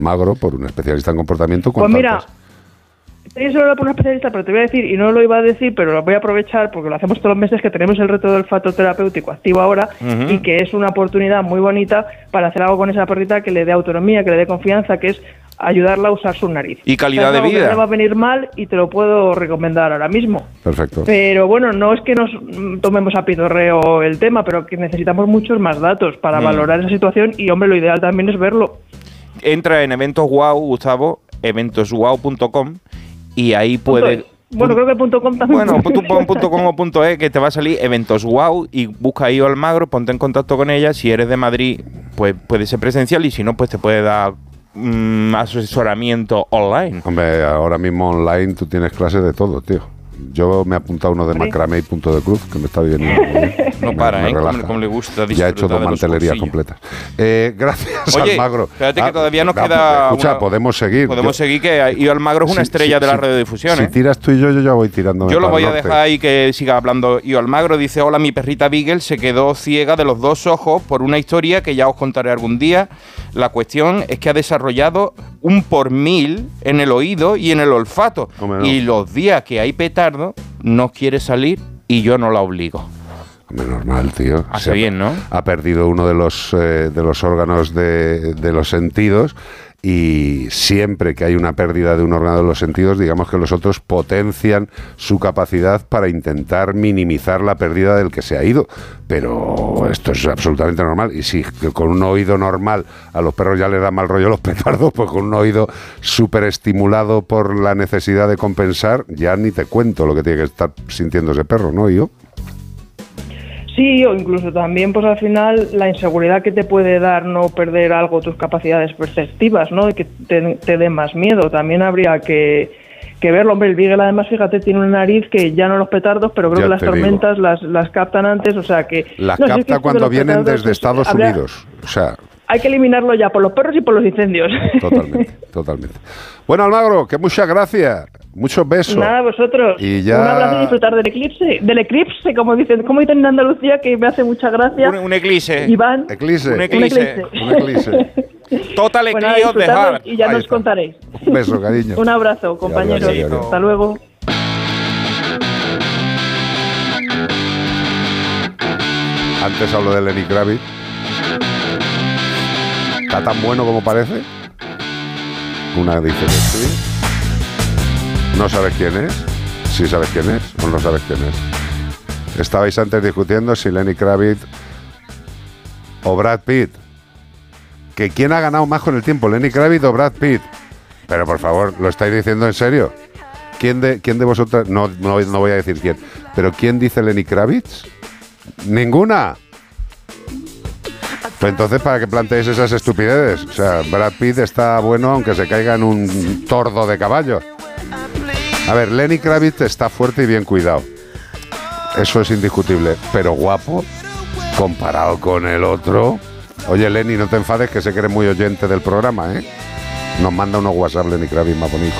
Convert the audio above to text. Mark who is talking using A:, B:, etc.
A: Magro, por un especialista en comportamiento.
B: Pues mira, yo solo por un especialista, pero te voy a decir, y no lo iba a decir, pero lo voy a aprovechar porque lo hacemos todos los meses, que tenemos el reto del olfato terapéutico activo ahora, y que es una oportunidad muy bonita para hacer algo con esa perrita que le dé autonomía, que le dé confianza, que es ayudarla a usar su nariz.
C: Y calidad de vida.
B: Que no le va a venir mal y te lo puedo recomendar ahora mismo.
A: Perfecto.
B: Pero bueno, no es que nos tomemos a pitorreo el tema, pero que necesitamos muchos más datos para valorar esa situación y, hombre, lo ideal también es verlo.
C: Entra en Eventos Wow, Gustavo, eventoswow.com y ahí puedes...
B: Bueno, creo que .com también.
C: Bueno, tú pon .com o .es, que te va a salir Eventos Wow y busca ahí a Almagro, ponte en contacto con ella. Si eres de Madrid, pues puede ser presencial, y si no, pues te puede dar asesoramiento online.
A: Hombre, ahora mismo online tú tienes clases de todo, tío. Yo me he apuntado a uno de macramé y punto de cruz, que me está viniendo muy bien.
C: No para, como le gusta disfrutar.
A: Ya he hecho 2 mantelerías completas. Gracias, Almagro.
C: Espérate que todavía nos queda...
A: Escucha, podemos seguir.
C: Podemos seguir, que Io Almagro es una estrella de la radiodifusión.
A: Si tiras tú y yo ya voy tirando.
C: Yo lo voy a dejar ahí que siga hablando. Io Almagro dice: hola, mi perrita Beagle se quedó ciega de los 2 ojos por una historia que ya os contaré algún día. La cuestión es que ha desarrollado 1 por 1000 en el oído y en el olfato. Y los días que hay petardo no quiere salir y yo no la obligo.
A: Hombre, normal, tío.
C: Hace bien, ¿no?
A: Ha perdido uno de los órganos de los sentidos, y siempre que hay una pérdida de un órgano de los sentidos, digamos que los otros potencian su capacidad para intentar minimizar la pérdida del que se ha ido. Pero esto es absolutamente normal. Y si con un oído normal a los perros ya les da mal rollo los petardos, pues con un oído súper estimulado por la necesidad de compensar, ya ni te cuento lo que tiene que estar sintiendo ese perro, ¿no, yo?
B: Sí, o incluso también, pues al final, la inseguridad que te puede dar no perder algo, tus capacidades perceptivas, ¿no? Y que te dé más miedo. También habría que verlo. Hombre, el Beagle, además, fíjate, tiene una nariz que ya no los petardos, pero creo que las tormentas las captan antes, o sea que...
A: Las capta cuando vienen desde Estados Unidos, o sea...
B: Hay que eliminarlo ya por los perros y por los incendios.
A: Totalmente. Bueno, Almagro, que muchas gracias. Muchos besos.
B: Nada, vosotros.
A: Y ya...
B: Un abrazo y disfrutar del eclipse, como dicen en Andalucía, que me hace mucha gracia.
C: Un eclipse.
B: Iván.
C: Un eclipse. Total eclipse of the heart.
B: Y ya nos contaréis.
A: Un beso, cariño.
B: Un abrazo, compañeros. Hasta luego.
A: Antes hablo de Lenny Kravitz. ¿Está tan bueno como parece? Una dice que sí. ¿No sabes quién es? ¿Sí sabes quién es o no sabes quién es? Estabais antes discutiendo si Lenny Kravitz o Brad Pitt. ¿Que quién ha ganado más con el tiempo, Lenny Kravitz o Brad Pitt? Pero por favor, ¿lo estáis diciendo en serio? ¿Quién de vosotras? No voy a decir quién. ¿Pero quién dice Lenny Kravitz? ¿Ninguna? Pues entonces, ¿para qué planteéis esas estupideces? O sea, Brad Pitt está bueno aunque se caiga en un tordo de caballo. A ver, Lenny Kravitz está fuerte y bien cuidado. Eso es indiscutible. Pero guapo, comparado con el otro... Oye, Lenny, no te enfades, que sé que eres muy oyente del programa, ¿eh? Nos manda unos WhatsApp Lenny Kravitz más bonitos.